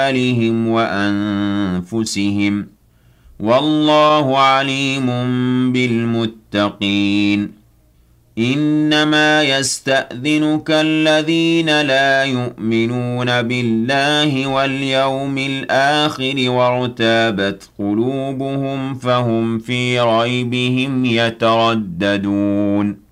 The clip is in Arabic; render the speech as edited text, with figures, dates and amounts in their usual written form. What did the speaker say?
بأموالهم وأنفسهم والله عليم بالمتقين إنما يستأذنك الذين لا يؤمنون بالله واليوم الآخر وارتابت قلوبهم فهم في ريبهم يترددون